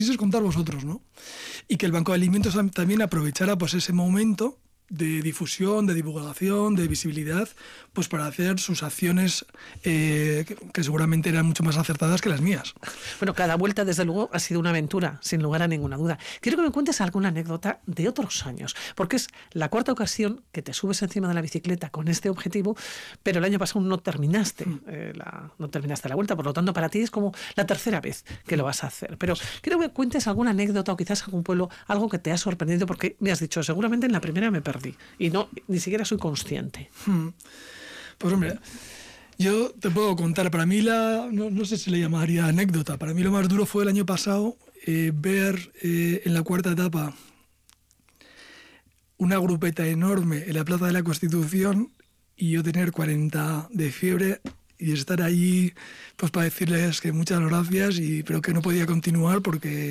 contar vosotros, ¿no? Y que el Banco de Alimentos también aprovechara pues ese momento de difusión, de divulgación, de visibilidad, pues para hacer sus acciones que seguramente eran mucho más acertadas que las mías. Bueno, cada vuelta, desde luego, ha sido una aventura, sin lugar a ninguna duda. Quiero que me cuentes alguna anécdota de otros años, porque es la cuarta ocasión que te subes encima de la bicicleta con este objetivo, pero el año pasado no terminaste la vuelta, por lo tanto, para ti es como la tercera vez que lo vas a hacer. Pero quiero que me cuentes alguna anécdota o quizás algún pueblo, algo que te ha sorprendido, porque me has dicho, seguramente en la primera me perdí y ni siquiera soy consciente. Pues hombre, yo te puedo contar, para mí no sé si le llamaría anécdota, para mí lo más duro fue el año pasado ver en la cuarta etapa una grupeta enorme en la Plaza de la Constitución y yo tener 40 de fiebre y estar allí pues para decirles que muchas gracias, pero que no podía continuar porque